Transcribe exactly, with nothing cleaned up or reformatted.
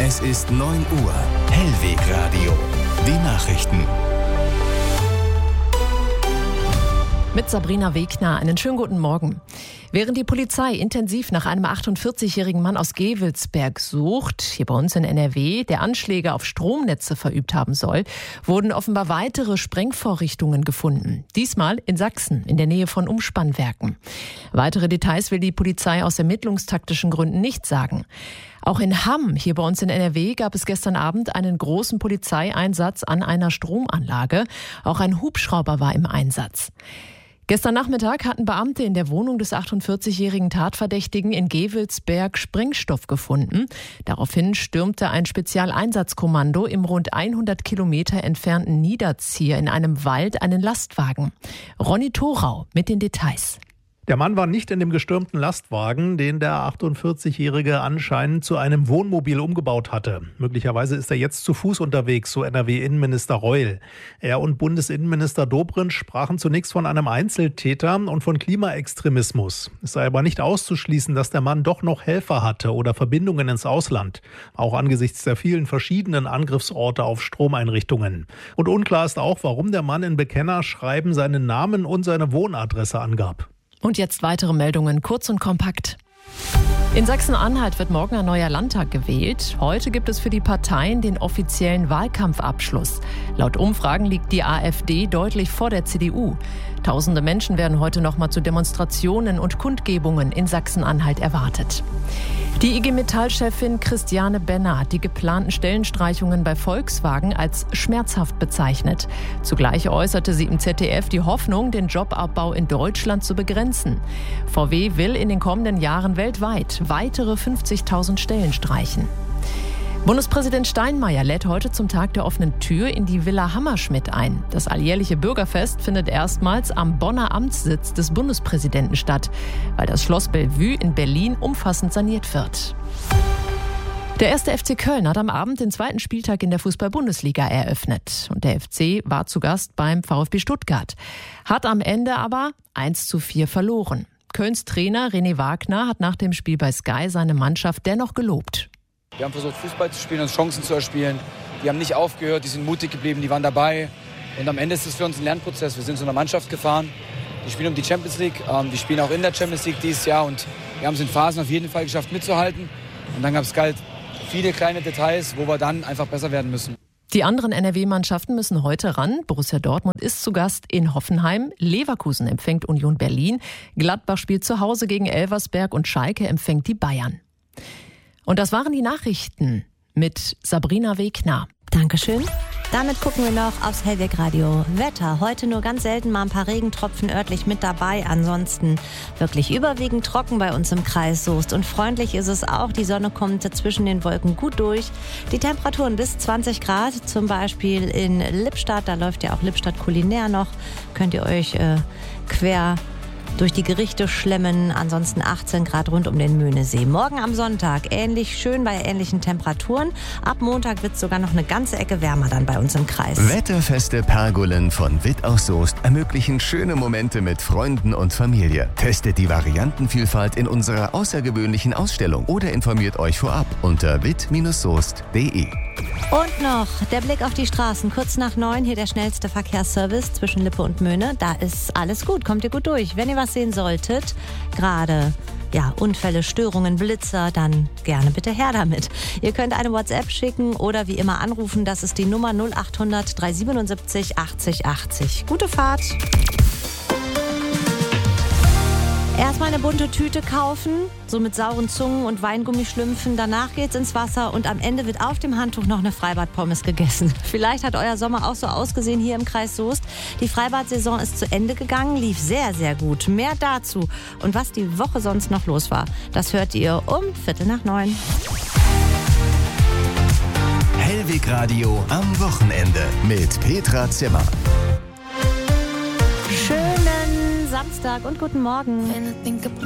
Es ist neun Uhr. Hellwegradio. Die Nachrichten. Mit Sabrina Wegner. Einen schönen guten Morgen. Während die Polizei intensiv nach einem achtundvierzigjährigen Mann aus Gevelsberg sucht, hier bei uns in N R W, der Anschläge auf Stromnetze verübt haben soll, wurden offenbar weitere Sprengvorrichtungen gefunden. Diesmal in Sachsen, in der Nähe von Umspannwerken. Weitere Details will die Polizei aus ermittlungstaktischen Gründen nicht sagen. Auch in Hamm, hier bei uns in N R W, gab es gestern Abend einen großen Polizeieinsatz an einer Stromanlage. Auch ein Hubschrauber war im Einsatz. Gestern Nachmittag hatten Beamte in der Wohnung des achtundvierzigjährigen Tatverdächtigen in Gevelsberg Sprengstoff gefunden. Daraufhin stürmte ein Spezialeinsatzkommando im rund hundert Kilometer entfernten Niederzier in einem Wald einen Lastwagen. Ronny Thorau mit den Details. Der Mann war nicht in dem gestürmten Lastwagen, den der achtundvierzigjährige anscheinend zu einem Wohnmobil umgebaut hatte. Möglicherweise ist er jetzt zu Fuß unterwegs, so N R W-Innenminister Reul. Er und Bundesinnenminister Dobrindt sprachen zunächst von einem Einzeltäter und von Klimaextremismus. Es sei aber nicht auszuschließen, dass der Mann doch noch Helfer hatte oder Verbindungen ins Ausland. Auch angesichts der vielen verschiedenen Angriffsorte auf Stromeinrichtungen. Und unklar ist auch, warum der Mann in Bekennerschreiben seinen Namen und seine Wohnadresse angab. Und jetzt weitere Meldungen, kurz und kompakt. In Sachsen-Anhalt wird morgen ein neuer Landtag gewählt. Heute gibt es für die Parteien den offiziellen Wahlkampfabschluss. Laut Umfragen liegt die AfD deutlich vor der C D U. Tausende Menschen werden heute noch mal zu Demonstrationen und Kundgebungen in Sachsen-Anhalt erwartet. Die I G Metall-Chefin Christiane Benner hat die geplanten Stellenstreichungen bei Volkswagen als schmerzhaft bezeichnet. Zugleich äußerte sie im Z D F die Hoffnung, den Jobabbau in Deutschland zu begrenzen. V W will in den kommenden Jahren weltweit weitere fünfzigtausend Stellen streichen. Bundespräsident Steinmeier lädt heute zum Tag der offenen Tür in die Villa Hammerschmidt ein. Das alljährliche Bürgerfest findet erstmals am Bonner Amtssitz des Bundespräsidenten statt, weil das Schloss Bellevue in Berlin umfassend saniert wird. Der erste F C Köln hat am Abend den zweiten Spieltag in der Fußball-Bundesliga eröffnet. Und der F C war zu Gast beim VfB Stuttgart. Hat am Ende aber eins zu vier verloren. Kölns Trainer René Wagner hat nach dem Spiel bei Sky seine Mannschaft dennoch gelobt. Wir haben versucht, Fußball zu spielen, uns Chancen zu erspielen. Die haben nicht aufgehört, die sind mutig geblieben, die waren dabei. Und am Ende ist es für uns ein Lernprozess. Wir sind zu einer Mannschaft gefahren, die spielen um die Champions League. Ähm, die spielen auch in der Champions League dieses Jahr. Und wir haben es in Phasen auf jeden Fall geschafft, mitzuhalten. Und dann gab es halt viele kleine Details, wo wir dann einfach besser werden müssen. Die anderen N R W-Mannschaften müssen heute ran. Borussia Dortmund ist zu Gast in Hoffenheim. Leverkusen empfängt Union Berlin. Gladbach spielt zu Hause gegen Elversberg und Schalke empfängt die Bayern. Und das waren die Nachrichten mit Sabrina Wegner. Dankeschön. Damit gucken wir noch aufs Hellwegradio Wetter. Heute nur ganz selten mal ein paar Regentropfen örtlich mit dabei. Ansonsten wirklich überwiegend trocken bei uns im Kreis Soest. Und freundlich ist es auch. Die Sonne kommt zwischen den Wolken gut durch. Die Temperaturen bis zwanzig Grad, zum Beispiel in Lippstadt. Da läuft ja auch Lippstadt Kulinär noch. Könnt ihr euch äh, quer durch die Gerichte schlemmen, ansonsten achtzehn Grad rund um den Möhnesee. Morgen am Sonntag ähnlich schön bei ähnlichen Temperaturen. Ab Montag wird es sogar noch eine ganze Ecke wärmer dann bei uns im Kreis. Wetterfeste Pergolen von Witt aus Soest ermöglichen schöne Momente mit Freunden und Familie. Testet die Variantenvielfalt in unserer außergewöhnlichen Ausstellung oder informiert euch vorab unter witt soest punkt de. Und noch der Blick auf die Straßen. Kurz nach neun hier der schnellste Verkehrsservice zwischen Lippe und Möhne. Da ist alles gut, kommt ihr gut durch. Wenn ihr was sehen solltet, gerade ja, Unfälle, Störungen, Blitzer, dann gerne bitte her damit. Ihr könnt eine WhatsApp schicken oder wie immer anrufen. Das ist die Nummer null acht hundert dreihundertsiebenundsiebzig achtzig achtzig. Gute Fahrt! Erstmal eine bunte Tüte kaufen, so mit sauren Zungen und Weingummischlümpfen. Danach geht's ins Wasser und am Ende wird auf dem Handtuch noch eine Freibad-Pommes gegessen. Vielleicht hat euer Sommer auch so ausgesehen hier im Kreis Soest. Die Freibad-Saison ist zu Ende gegangen, lief sehr, sehr gut. Mehr dazu und was die Woche sonst noch los war, das hört ihr um Viertel nach neun. Hellwegradio am Wochenende mit Petra Zimmer. Schönen Samstag und guten Morgen.